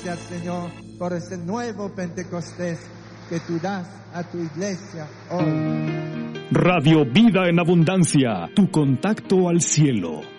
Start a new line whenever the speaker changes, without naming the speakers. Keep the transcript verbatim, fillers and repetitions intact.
gracias, Señor, por ese nuevo Pentecostés que tú das a tu iglesia hoy.
Radio Vida en Abundancia, tu contacto al cielo.